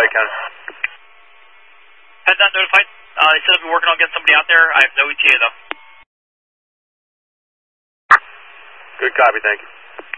County. Has not notified. They said they'll be working on getting somebody out there. I have no ETA though. Good copy, thank you.